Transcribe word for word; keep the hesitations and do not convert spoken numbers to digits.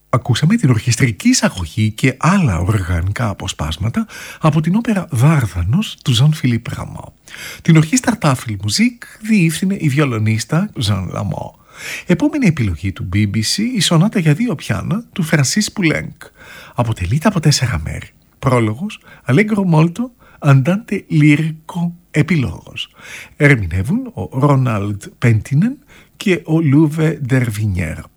Ακούσαμε την ορχιστρική εισαγωγή και άλλα οργανικά αποσπάσματα από την όπερα «Δάρδανος» του Ζαν Φιλίπ Ραμό. Την ορχήστρα Tafel Musik διεύθυνε η βιολονίστα Jean Lamont. Επόμενη επιλογή του μπι μπι σι, η σονάτα για δύο πιάνα του Φρανσίς Πουλένκ. Αποτελείται από τέσσερα μέρη. Πρόλογος, Allegro molto, Andante lirico, επιλόγος. Ερμηνεύουν ο Ρόναλντ Πέντινεν και ο Λούβε Ντερβινιέρ.